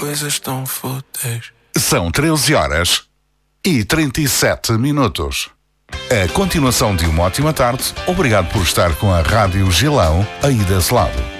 coisas tão fúteis. São 13h37. A continuação de uma ótima tarde. Obrigado por estar com a Rádio Gilão aí desse lado.